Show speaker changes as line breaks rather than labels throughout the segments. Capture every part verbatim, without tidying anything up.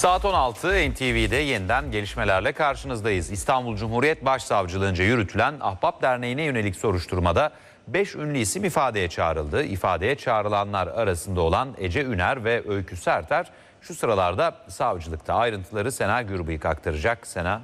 Saat on altı N T V'de yeniden gelişmelerle karşınızdayız. İstanbul Cumhuriyet Başsavcılığınca yürütülen Ahbap Derneği'ne yönelik soruşturmada beş ünlü isim ifadeye çağrıldı. İfadeye çağrılanlar arasında olan Ece Üner ve Öykü Serter şu sıralarda savcılıkta. Ayrıntıları Sena Gürbüyük aktaracak. Sena.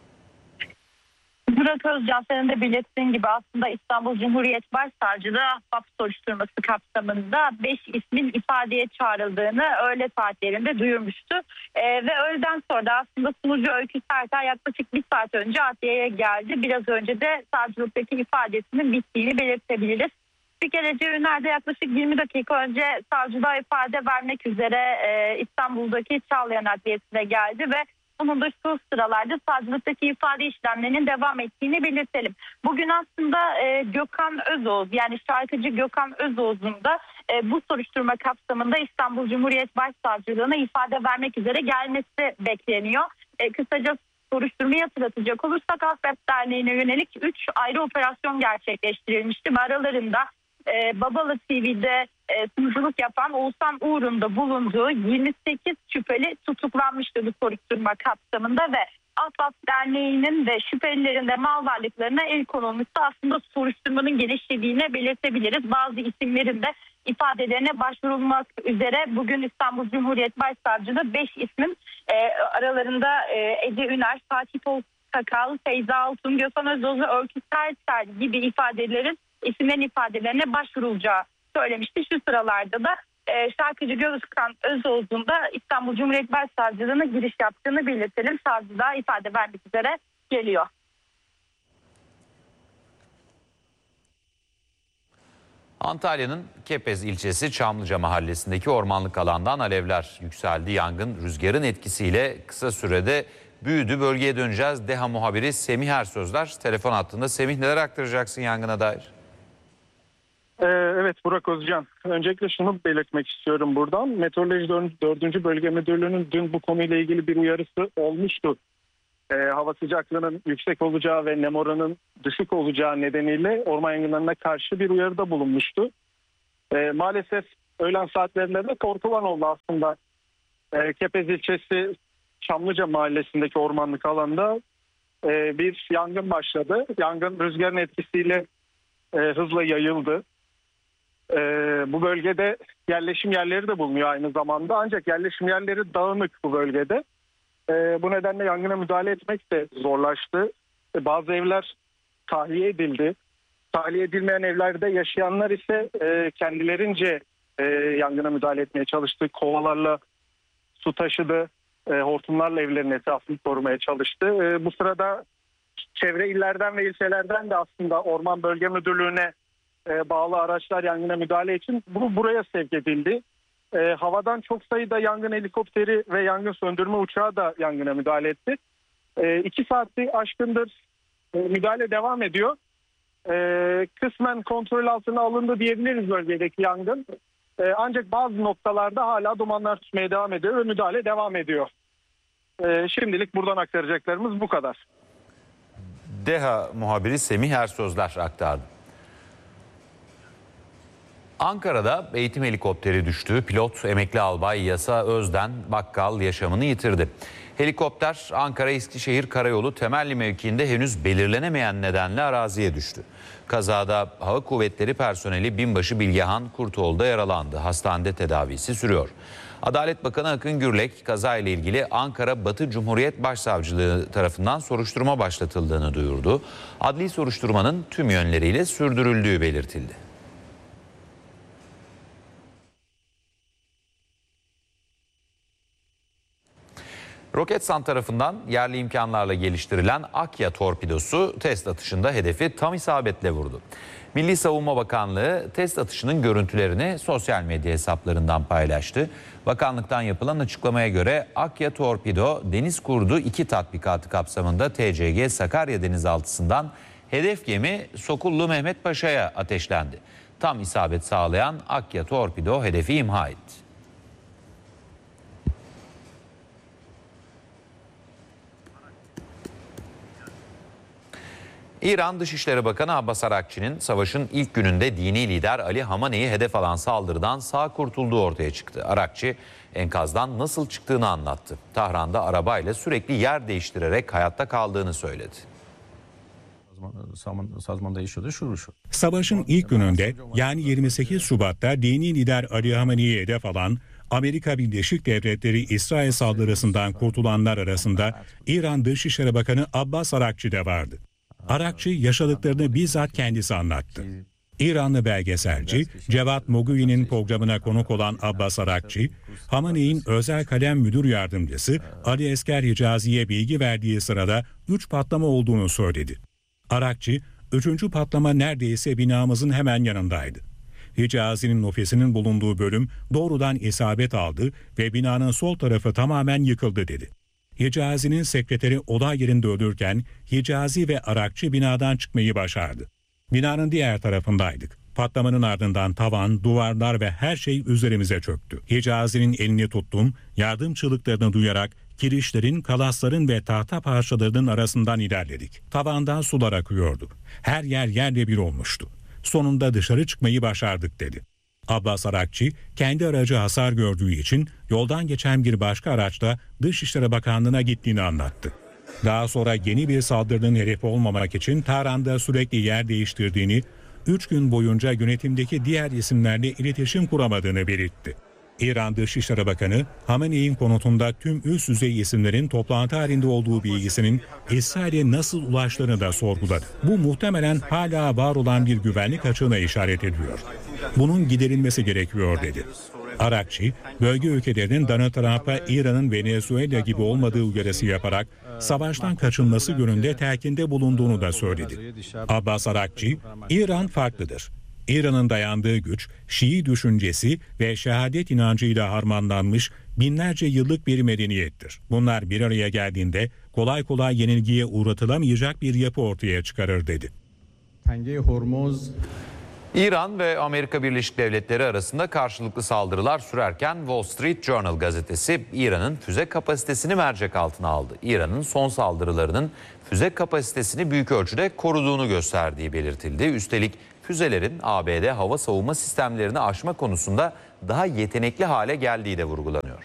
Burak Özcan, senin de belirttiğin gibi aslında İstanbul Cumhuriyet Başsavcılığı ahbap soruşturması kapsamında beş ismin ifadeye çağrıldığını öğle saatlerinde duyurmuştu. Ee, ve öğleden sonra da aslında sunucu Öykü Serter yaklaşık bir saat önce adliyeye geldi. Biraz önce de savcılıktaki ifadesinin bittiğini belirtebiliriz. Bir kere Ece Üner de yaklaşık yirmi dakika önce savcılığa ifade vermek üzere e, İstanbul'daki Çağlayan Adliyesi'ne geldi ve bunun da şu sıralarda savcılıktaki ifade işlemlerinin devam ettiğini belirtelim. Bugün aslında e, Gökhan Özoğuz, yani şarkıcı Gökhan Özoğuz'un da e, bu soruşturma kapsamında İstanbul Cumhuriyet Başsavcılığına ifade vermek üzere gelmesi bekleniyor. E, kısaca soruşturmayı hatırlatacak olursak Ahbap Derneği'ne yönelik üç ayrı operasyon gerçekleştirilmişti. Aralarında e, Babalı T V'de e, sunuculuk yapan Oğuzhan Uğur'un da bulunduğu yirmi sekiz şüpheli tutuklanmıştı bu soruşturma kapsamında ve Ahbap Derneği'nin de şüphelilerin de mal varlıklarına el konulmuştu. Aslında soruşturmanın genişlediğini belirtebiliriz. Bazı isimlerin de ifadelerine başvurulmak üzere bugün İstanbul Cumhuriyet Başsavcılığı beş ismin e, aralarında e, Ece Üner, Fatih Sakal, Feyza Altun, Gökhan Özoğuz, Öykü Serter gibi ifadelerin isimlerin ifadelerine başvurulacağı söylemişti. Şu sıralarda da e, şarkıcı Gökhan Özoğuz'un da İstanbul Cumhuriyet Başsavcılığına giriş yaptığını belirtelim. Savcılığa ifade vermek üzere geliyor.
Antalya'nın Kepez ilçesi Çamlıca mahallesindeki ormanlık alandan alevler yükseldi. Yangın rüzgarın etkisiyle kısa sürede büyüdü. Bölgeye döneceğiz. DEHA muhabiri Semih Ersözler telefon hattında. Semih, neler aktaracaksın yangına dair?
Evet Burak Özcan. Öncelikle şunu belirtmek istiyorum buradan. Meteoroloji dördüncü Bölge Müdürlüğü'nün dün bu konuyla ilgili bir uyarısı olmuştu. Ee, hava sıcaklığının yüksek olacağı ve nem oranının düşük olacağı nedeniyle orman yangınlarına karşı bir uyarıda bulunmuştu. Ee, maalesef öğlen saatlerinde de korkulan oldu aslında. Ee, Kepez ilçesi Çamlıca mahallesindeki ormanlık alanda e, bir yangın başladı. Yangın rüzgarın etkisiyle e, hızla yayıldı. Ee, bu bölgede yerleşim yerleri de bulunuyor aynı zamanda. Ancak yerleşim yerleri dağınık bu bölgede. Ee, bu nedenle yangına müdahale etmek de zorlaştı. Ee, bazı evler tahliye edildi. Tahliye edilmeyen evlerde yaşayanlar ise e, kendilerince e, yangına müdahale etmeye çalıştı. Kovalarla su taşıdı. E, hortumlarla evlerin etrafını korumaya çalıştı. E, bu sırada çevre illerden ve ilçelerden de aslında Orman Bölge Müdürlüğü'ne bağlı araçlar yangına müdahale için bu buraya sevk edildi. E, havadan çok sayıda yangın helikopteri ve yangın söndürme uçağı da yangına müdahale etti. E, iki saati aşkındır e, müdahale devam ediyor. E, kısmen kontrol altına alındı diyebiliriz bölgedeki yangın. E, ancak bazı noktalarda hala dumanlar tutmaya devam ediyor ve müdahale devam ediyor. E, şimdilik buradan aktaracaklarımız bu kadar.
DEHA muhabiri Semih Ersözler aktardı. Ankara'da eğitim helikopteri düştü. Pilot emekli albay Yasa Özden Bakkal yaşamını yitirdi. Helikopter Ankara-Eskişehir Karayolu temelli mevkiinde henüz belirlenemeyen nedenle araziye düştü. Kazada Hava Kuvvetleri personeli binbaşı Bilgehan Kurtoğlu da yaralandı. Hastanede tedavisi sürüyor. Adalet Bakanı Akın Gürlek kazayla ilgili Ankara Batı Cumhuriyet Başsavcılığı tarafından soruşturma başlatıldığını duyurdu. Adli soruşturmanın tüm yönleriyle sürdürüldüğü belirtildi. Roketsan tarafından yerli imkanlarla geliştirilen Akya torpidosu test atışında hedefi tam isabetle vurdu. Milli Savunma Bakanlığı test atışının görüntülerini sosyal medya hesaplarından paylaştı. Bakanlıktan yapılan açıklamaya göre Akya torpido Deniz Kurdu iki tatbikatı kapsamında T C G Sakarya denizaltısından hedef gemi Sokullu Mehmet Paşa'ya ateşlendi. Tam isabet sağlayan Akya torpido hedefi imha etti. İran Dışişleri Bakanı Abbas Arakçı'nın savaşın ilk gününde dini lider Ali Hamane'yi hedef alan saldırıdan sağ kurtulduğu ortaya çıktı. Arakçı enkazdan nasıl çıktığını anlattı. Tahran'da arabayla sürekli yer değiştirerek hayatta kaldığını söyledi.
Savaşın ilk gününde yani yirmi sekiz Şubat'ta dini lider Ali Hamane'yi hedef alan Amerika Birleşik Devletleri İsrail saldırısından kurtulanlar arasında İran Dışişleri Bakanı Abbas Arakçı da vardı. Arakçı yaşadıklarını bizzat kendisi anlattı. İranlı belgeselci Cevat Mogui'nin programına konuk olan Abbas Arakçı, Hamane'in özel kalem müdür yardımcısı Ali Esker Hicazi'ye bilgi verdiği sırada üç patlama olduğunu söyledi. Arakçı, üçüncü patlama neredeyse binamızın hemen yanındaydı. Hicazi'nin ofisinin bulunduğu bölüm doğrudan isabet aldı ve binanın sol tarafı tamamen yıkıldı dedi. Hicazi'nin sekreteri olay yerinde ölürken Hicazi ve Arakçı binadan çıkmayı başardı. Binanın diğer tarafındaydık. Patlamanın ardından tavan, duvarlar ve her şey üzerimize çöktü. Hicazi'nin elini tuttum, yardım çığlıklarını duyarak kirişlerin, kalasların ve tahta parçalarının arasından ilerledik. Tavandan sular akıyordu. Her yer yerle bir olmuştu. Sonunda dışarı çıkmayı başardık dedi. Abbas Arakçı kendi aracı hasar gördüğü için yoldan geçen bir başka araçla Dışişleri Bakanlığı'na gittiğini anlattı. Daha sonra yeni bir saldırının hedefi olmamak için Tahran'da sürekli yer değiştirdiğini, üç gün boyunca yönetimdeki diğer isimlerle iletişim kuramadığını belirtti. İran Dışişleri Bakanı, Hamane'in konutunda tüm üst düzey isimlerin toplantı halinde olduğu bilgisinin İsrail'e nasıl ulaştığını da sorguladı. Bu muhtemelen hala var olan bir güvenlik açığına işaret ediyor. Bunun giderilmesi gerekiyor dedi. Arakçı, bölge ülkelerinin Donald Trump'a İran'ın Venezuela gibi olmadığı uyarısı yaparak savaştan kaçınması yönünde telkinde bulunduğunu da söyledi. Abbas Arakçı, İran farklıdır. İran'ın dayandığı güç, Şii düşüncesi ve şehadet inancıyla harmanlanmış binlerce yıllık bir medeniyettir. Bunlar bir araya geldiğinde kolay kolay yenilgiye uğratılamayacak bir yapı ortaya çıkarır dedi.
İran ve Amerika Birleşik Devletleri arasında karşılıklı saldırılar sürerken Wall Street Journal gazetesi İran'ın füze kapasitesini mercek altına aldı. İran'ın son saldırılarının füze kapasitesini büyük ölçüde koruduğunu gösterdiği belirtildi. Üstelik füzelerin A B D hava savunma sistemlerini aşma konusunda daha yetenekli hale geldiği de vurgulanıyor.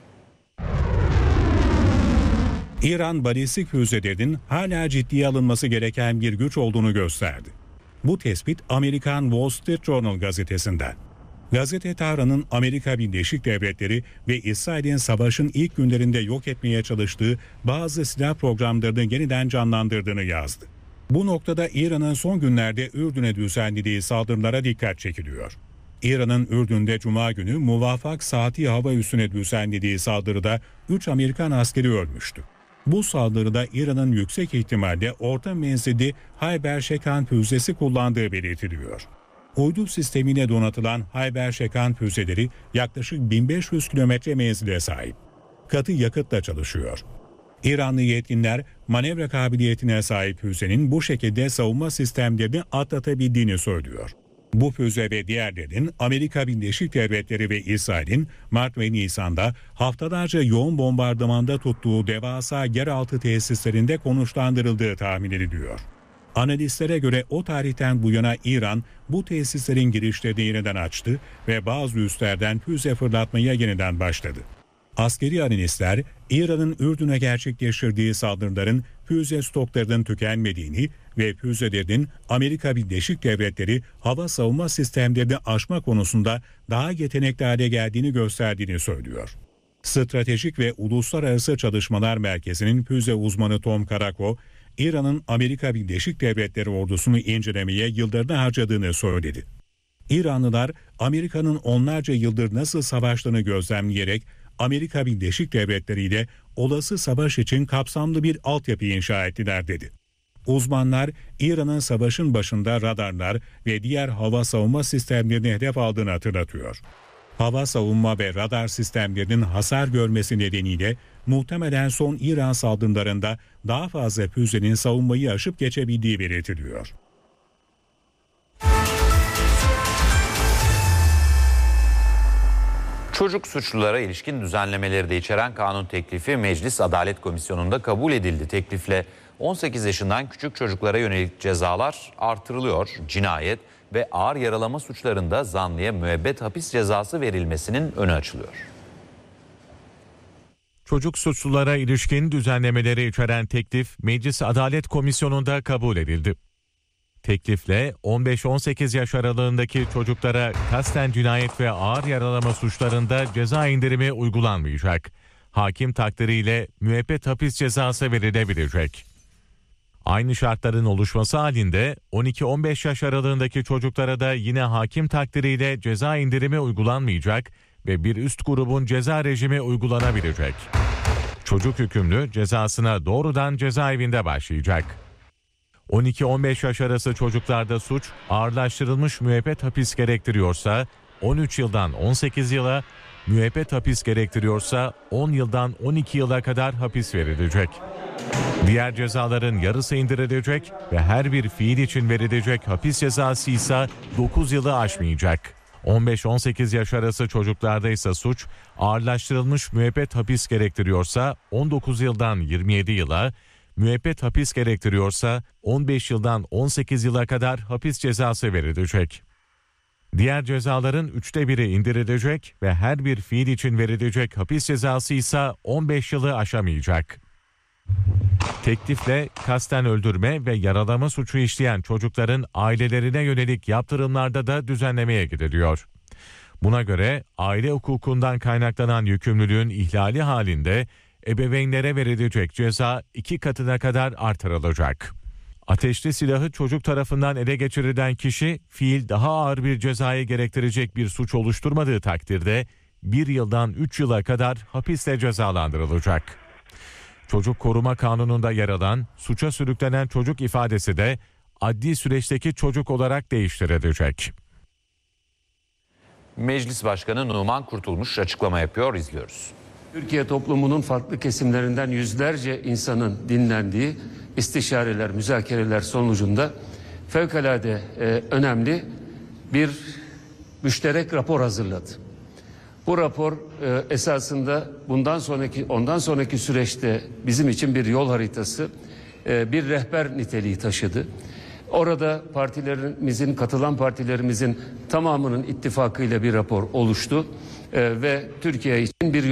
İran balistik füzelerin hala ciddiye alınması gereken bir güç olduğunu gösterdi. Bu tespit Amerikan Wall Street Journal gazetesinden. Gazete Tahran'ın Amerika Birleşik Devletleri ve İsrail'in savaşın ilk günlerinde yok etmeye çalıştığı bazı silah programlarını yeniden canlandırdığını yazdı. Bu noktada İran'ın son günlerde Ürdün'e düzenlediği saldırılara dikkat çekiliyor. İran'ın Ürdün'de Cuma günü Muvaffak Saati hava üssüne düzenlediği saldırıda üç Amerikan askeri ölmüştü. Bu saldırıda İran'ın yüksek ihtimalle orta menzilli Hayber Şekan füzesi kullandığı belirtiliyor. Uydu sistemine donatılan Hayber Şekan füzeleri yaklaşık bin beş yüz kilometre menzile sahip. Katı yakıtla çalışıyor. İranlı yetkililer manevra kabiliyetine sahip füzenin bu şekilde savunma sistemlerini atlatabildiğini söylüyor. Bu füze ve diğerlerinin Amerika Birleşik Devletleri ve İsrail'in Mart ve Nisan'da haftalarca yoğun bombardımanda tuttuğu devasa yeraltı tesislerinde konuşlandırıldığı tahmin ediliyor. Analistlere göre o tarihten bu yana İran bu tesislerin girişlerini yeniden açtı ve bazı üslerden füze fırlatmaya yeniden başladı. Askeri analistler İran'ın Ürdün'e gerçekleştirdiği saldırıların füze stoklarının tükenmediğini ve füzelerin Amerika Birleşik Devletleri hava savunma sistemlerini aşma konusunda daha yetenekli hale geldiğini gösterdiğini söylüyor. Stratejik ve Uluslararası Çalışmalar Merkezi'nin füze uzmanı Tom Karako, İran'ın Amerika Birleşik Devletleri ordusunu incelemeye yıllarını harcadığını söyledi. İranlılar Amerika'nın onlarca yıldır nasıl savaştığını gözlemleyerek Amerika Birleşik Devletleri ile olası savaş için kapsamlı bir altyapı inşa ettiler dedi. Uzmanlar İran'ın savaşın başında radarlar ve diğer hava savunma sistemlerini hedef aldığını hatırlatıyor. Hava savunma ve radar sistemlerinin hasar görmesi nedeniyle muhtemelen son İran saldırılarında daha fazla füzenin savunmayı aşıp geçebildiği belirtiliyor.
Çocuk suçlulara ilişkin düzenlemeleri de içeren kanun teklifi Meclis Adalet Komisyonu'nda kabul edildi. Teklifle on sekiz yaşından küçük çocuklara yönelik cezalar artırılıyor. Cinayet ve ağır yaralama suçlarında zanlıya müebbet hapis cezası verilmesinin önü açılıyor.
Çocuk suçlulara ilişkin düzenlemeleri içeren teklif Meclis Adalet Komisyonu'nda kabul edildi. Teklifle on beş on sekiz yaş aralığındaki çocuklara kasten cinayet ve ağır yaralama suçlarında ceza indirimi uygulanmayacak. Hakim takdiriyle müebbet hapis cezası verilebilecek. Aynı şartların oluşması halinde on iki on beş yaş aralığındaki çocuklara da yine hakim takdiriyle ceza indirimi uygulanmayacak ve bir üst grubun ceza rejimi uygulanabilecek. Çocuk hükümlü cezasına doğrudan cezaevinde başlayacak. on iki on beş yaş arası çocuklarda suç ağırlaştırılmış müebbet hapis gerektiriyorsa on üç yıldan on sekiz yıla, müebbet hapis gerektiriyorsa on yıldan on iki yıla kadar hapis verilecek. Diğer cezaların yarısı indirilecek ve her bir fiil için verilecek hapis cezası ise dokuz yılı aşmayacak. on beş on sekiz yaş arası çocuklarda ise suç ağırlaştırılmış müebbet hapis gerektiriyorsa on dokuz yıldan yirmi yedi yıla, müebbet hapis gerektiriyorsa on beş yıldan on sekiz yıla kadar hapis cezası verilecek. Diğer cezaların üçte biri indirilecek ve her bir fiil için verilecek hapis cezası ise on beş yılı aşamayacak. Teklifle kasten öldürme ve yaralama suçu işleyen çocukların ailelerine yönelik yaptırımlarda da düzenlemeye gidiliyor. Buna göre aile hukukundan kaynaklanan yükümlülüğün ihlali halinde ebeveynlere verilecek ceza iki katına kadar artırılacak. Ateşli silahı çocuk tarafından ele geçirilen kişi fiil daha ağır bir cezayı gerektirecek bir suç oluşturmadığı takdirde bir yıldan üç yıla kadar hapisle cezalandırılacak. Çocuk Koruma Kanunu'nda yer alan suça sürüklenen çocuk ifadesi de adli süreçteki çocuk olarak değiştirilecek.
Meclis Başkanı Numan Kurtulmuş açıklama yapıyor, izliyoruz.
Türkiye toplumunun farklı kesimlerinden yüzlerce insanın dinlendiği istişareler, müzakereler sonucunda fevkalade e, önemli bir müşterek rapor hazırladı. Bu rapor e, esasında bundan sonraki ondan sonraki süreçte bizim için bir yol haritası, e, bir rehber niteliği taşıdı. Orada partilerimizin, katılan partilerimizin tamamının ittifakıyla bir rapor oluştu e, ve Türkiye için bir